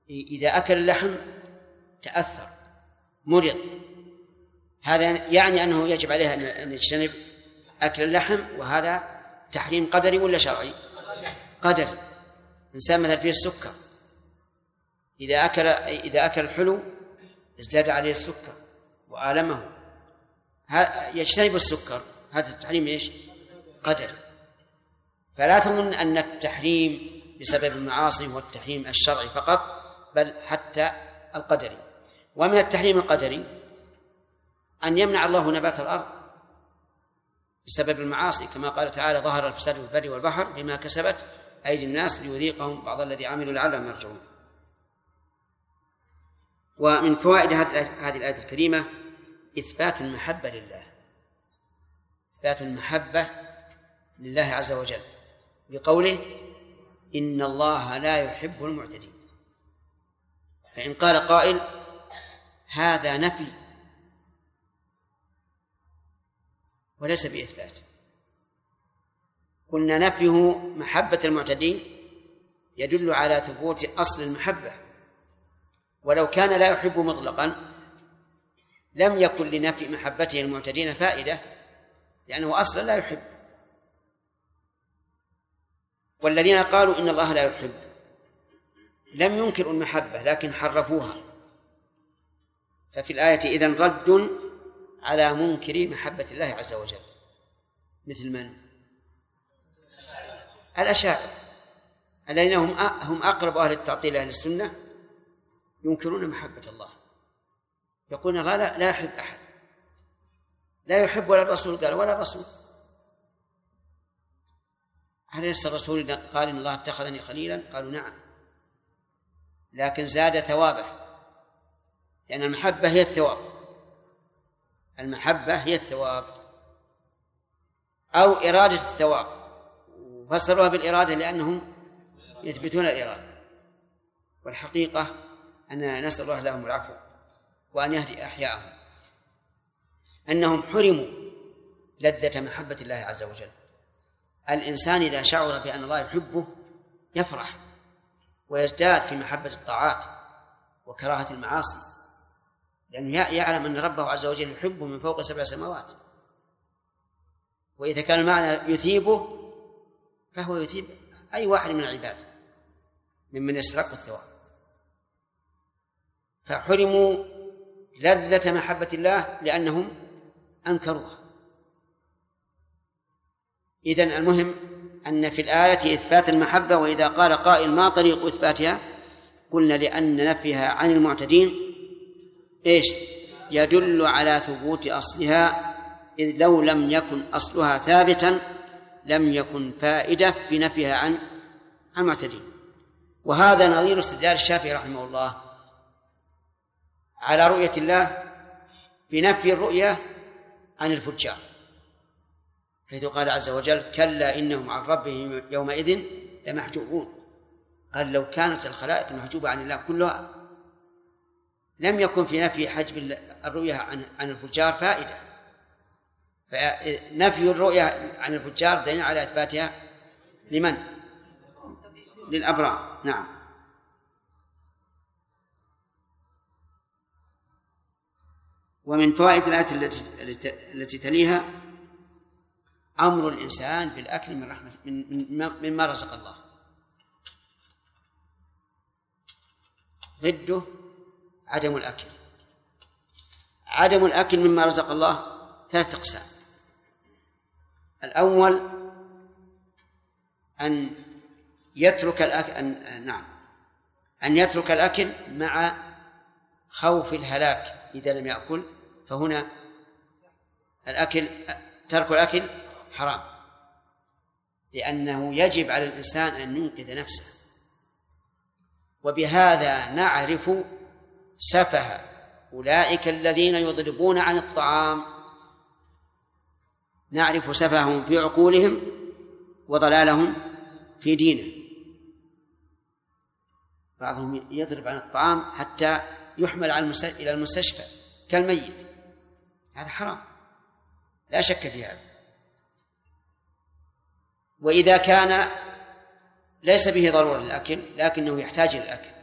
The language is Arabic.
إذا أكل اللحم تأثر مرض، هذا يعني أنه يجب عليه أن يجتنب أكل اللحم، وهذا تحريم قدري ولا شرعي؟ قدري. إنسان مثلا فيه السكر، إذا أكل الحلو ازداد عليه السكر وآلمه، يجتنب السكر، هذا التحريم إيش؟ قدري. فلا تظن أن التحريم بسبب المعاصي هو التحريم الشرعي فقط، بل حتى القدري. ومن التحريم القدري أن يمنع الله نبات الأرض بسبب المعاصي، كما قال تعالى: ظهر الفساد في البر والبحر بما كسبت أيدي الناس ليذيقهم بعض الذي عملوا لعلهم يرجعون. ومن فوائد هذه الآية الكريمة إثبات المحبة لله، إثبات المحبة لله عز وجل، بقوله: إن الله لا يحب المعتدين. فإن قال قائل: هذا نفي وليس بإثبات، قلنا نفيه محبة المعتدين يدل على ثبوت أصل المحبة، ولو كان لا يحب مطلقا لم يكن لنفي محبته المعتدين فائدة، لأنه أصلا لا يحب. والذين قالوا إن الله لا يحب لم ينكروا المحبة لكن حرفوها، ففي الآية إذن رد على منكر محبة الله عز وجل، مثل من؟ الأشاعرة الذين هم أقرب أهل التعطيل أهل السنة، ينكرون محبة الله، يقولون الله لا يحب أحد، لا يحب ولا الرسول قال ولا الرسول. أليس الرسول قال إن الله اتخذني خليلا؟ قالوا نعم، لكن زاد ثوابه، لأن المحبة هي الثواب، المحبة هي الثواب أو إرادة الثواب، وفسروها بالإرادة لأنهم يثبتون الإرادة، والحقيقة أن نسأل الله لهم العفو وأن يهدي أحياءهم، أنهم حرموا لذة محبة الله عز وجل. الإنسان إذا شعر بأن الله يحبه يفرح ويزداد في محبة الطاعات وكراهة المعاصي، لأنه يعلم أن ربه عز وجل يحبه من فوق 7 سماوات. وإذا كان المعنى يثيبه فهو يثيب أي واحد من العباد ممن يستحق الثواب. فحرموا لذة محبة الله لأنهم أنكروها. إذن المهم أن في الآية إثبات المحبة، وإذا قال قائل ما طريق إثباتها؟ قلنا لأن نفيها عن المعتدين إيش؟ يدل على ثبوت أصلها، إذ لو لم يكن أصلها ثابتا لم يكن فائدة في نفيها عن المعتدين. وهذا نظير استدلال الشافعي رحمه الله على رؤية الله بنفي الرؤية عن الفجار، حيث قال عز وجل: كلا إنهم عن ربهم يومئذ لمحجوبون. قال لو كانت الخلائق محجوبة عن الله كلها لم يكن في نفي حجب الرؤية عن الفجار فائدة، فنفي الرؤية عن الفجار دليل على إثباتها لمن؟ للأبرار. نعم. ومن فوائد الآية التي تليها أمر الإنسان بالأكل من رحمة مما رزق الله، ضده عدم الأكل. عدم الأكل مما رزق الله 3 أقسام. الأول أن يترك الأكل أن يترك الأكل مع خوف الهلاك إذا لم يأكل، فهنا ترك الأكل حرام، لأنه يجب على الإنسان أن ينقذ نفسه. وبهذا نعرف سفه أولئك الذين يضربون عن الطعام، نعرف سفههم في عقولهم وضلالهم في دينه. بعضهم يضرب عن الطعام حتى يحمل إلى المستشفى كالميت، هذا حرام لا شك في هذا. وإذا كان ليس به ضرورة للأكل لكنه يحتاج للأكل